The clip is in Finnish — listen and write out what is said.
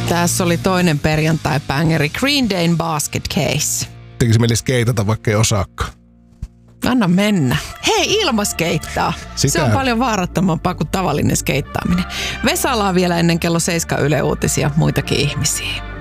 Tässä oli toinen perjantai-bängeri, Green Dayn Basket Case. Tekisi mieli skeitata, vaikka ei osaakaan. Anna mennä. Hei, ilmaskeittaa. Se on paljon vaarattomampaa kuin tavallinen skeittaaminen. Vesalaa vielä ennen kello 7 Yle Uutisia muitakin ihmisiä.